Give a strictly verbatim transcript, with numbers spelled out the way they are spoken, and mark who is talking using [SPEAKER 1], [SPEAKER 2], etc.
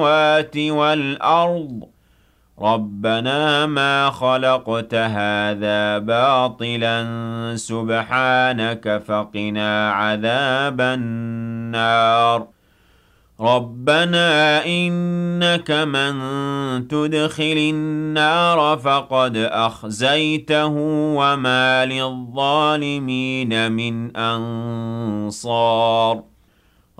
[SPEAKER 1] السماوات والأرض ربنا ما خلقت هذا باطلا سبحانك فقنا عذاب النار ربنا إنك من تدخل النار فقد أخزيته وما للظالمين من أنصار